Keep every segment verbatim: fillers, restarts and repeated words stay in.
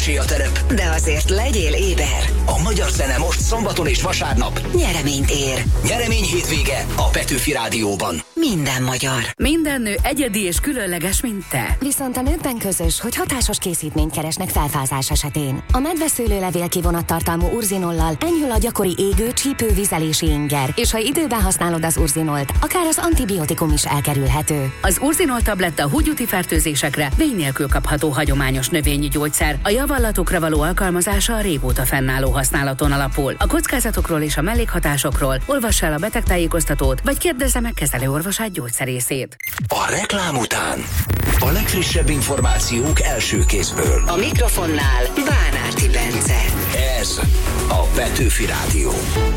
A terep, de azért legyél éber. A magyar zene most szombaton és vasárnap Nyereményt ér. Nyeremény hétvége a Petőfi Rádióban. Minden magyar. Minden nő egyedi és különleges, mint te. Viszont a nőkben közös, hogy hatásos készítményt keresnek felfázás esetén. A medveszőlőlevél kivonattartalmú urzinollal enyhül a gyakori égő, csípő, vizelési inger, és ha időben használod az urzinolt, akár az antibiotikum is elkerülhető. Az urzinol tabletta húgyúti fertőzésekre vény nélkül kapható hagyományos növényi gyógyszer. A javallatokra való alkalmazása a régóta fennálló használaton alapul. A kockázatokról és a mellékhatásokról olvass el a betegtájékoztatót, vagy kérdezze meg kezelőorvosát, gyógyszerészét. A reklám után a legfrissebb információk első kézből. A mikrofonnál Bánárti Bence. Ez a Petőfi Rádió.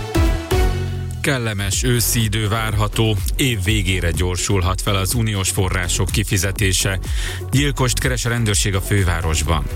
Kellemes őszi idő várható, év végére gyorsulhat fel az uniós források kifizetése. Gyilkost keres a rendőrség a fővárosban.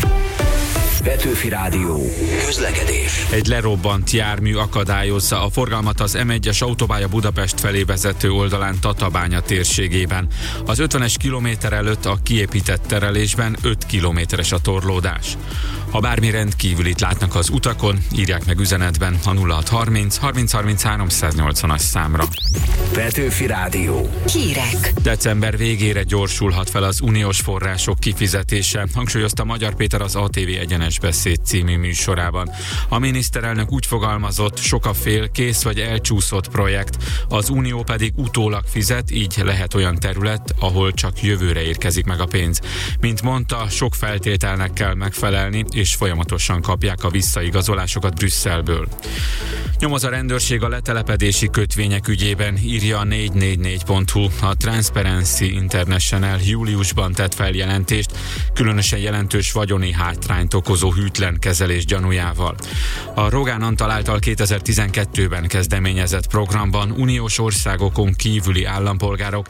Petőfi Rádió. Közlekedés. Egy lerobbant jármű akadályozza a forgalmat az em egyes autópálya Budapest felé vezető oldalán Tatabánya térségében. Az ötvenes kilométer előtt a kiépített terelésben öt kilométeres a torlódás. Ha bármi rendkívülit látnak az utakon, írják meg üzenetben a nulla hat harminc harminc harminchárom száznyolcvanas számra. Petőfi Rádió. Hírek. December végére gyorsulhat fel az uniós források kifizetése, hangsúlyozta Magyar Péter az á té vé Egyenes Beszéd című műsorában. A miniszterelnök úgy fogalmazott, sok a fél, kész vagy elcsúszott projekt, az unió pedig utólag fizet, így lehet olyan terület, ahol csak jövőre érkezik meg a pénz. Mint mondta, sok feltételnek kell megfelelni, és folyamatosan kapják a visszaigazolásokat Brüsszelből. Nyomoz a rendőrség a letelepedési kötvények ügyében, írja a négy négy négy pont hu. A Transparency International júliusban tett feljelentést, különösen jelentős vagyoni hátrányt okozó hűtlen kezelés gyanújával. A Rogán Antal által kétezer-tizenkettőben kezdeményezett programban uniós országokon kívüli állampolgárok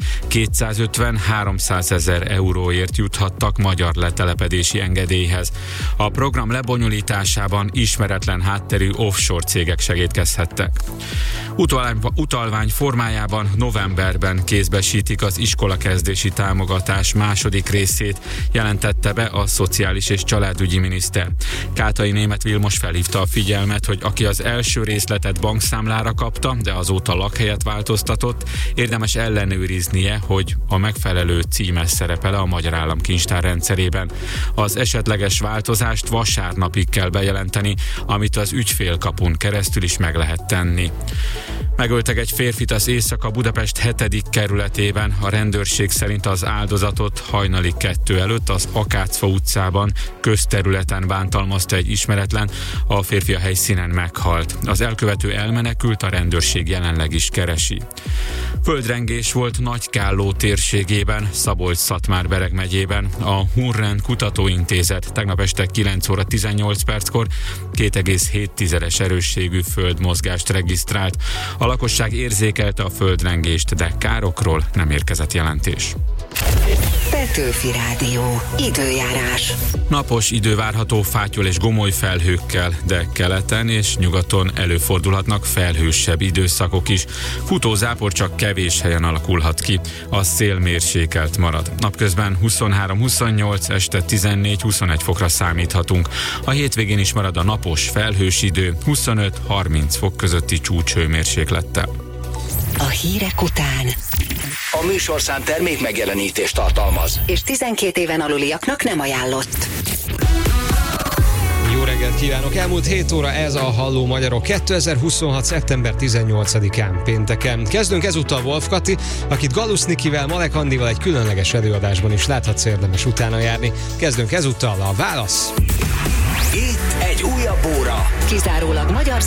kétszázötven-háromszázezer euróért juthattak magyar letelepedési engedélyhez. A program lebonyolításában ismeretlen hátterű offshore cégek segítkezhettek. Utalvány, utalvány formájában novemberben kézbesítik az iskolakezdési támogatás második részét, jelentette be a Szociális és Családügyi miniszter. Kátai Németh Vilmos felhívta a figyelmet, hogy aki az első részletet bankszámlára kapta, de azóta lakhelyet változtatott, érdemes ellenőriznie, hogy a megfelelő címe szerepel-e a Magyar Államkincstár rendszerében. Az esetleges változást vasárnapig kell bejelenteni, amit az ügyfélkapun keresztül is meg lehet tenni. Megöltek egy férfit az Éjszaka Budapest hetedik kerületében. A rendőrség szerint az áldozatot hajnali kettő előtt az Akácfa utcában közterületen bántalmazta egy ismeretlen, a férfi a helyszínen meghalt. Az elkövető elmenekült, a rendőrség jelenleg is keresi. Földrengés volt Nagykálló térségében, Szabolcs-Szatmár-Bereg megyében. A Hurrend Kutatóintézet tegnap este kilenc óra tizennyolc perckor két egész hét erősségű földmozgást regisztrált. A lakosság érzékelte a földrengést, de károkról nem érkezett jelentés. Petőfi Rádió. Időjárás. Napos idő várható fátyol és gomoly felhőkkel, de keleten és nyugaton előfordulhatnak felhősebb időszakok is. Futózápor csak kevés helyen alakulhat ki, a szél mérsékelt marad. Napközben huszonhárom huszonnyolc, este tizennégy huszonegy fokra számíthatunk. A hétvégén is marad a napos felhős idő, huszonöt harminc fok közötti csúcshőmérséklettel. A hírek után A műsorszám termék megjelenítést tartalmaz, és tizenkét éven aluliaknak nem ajánlott. Jó reggelt kívánok! Elmúlt hét óra ez a Halló Magyarok kétezer-huszonhat. szeptember tizennyolcadikán pénteken. Kezdünk ezúttal Wolf Kati, akit Galusz Nikivel, Malek Andival egy különleges előadásban is láthatsz, érdemes utána járni. Kezdünk ezúttal a Válasz! itt egy újabb óra. Kizárólag magyar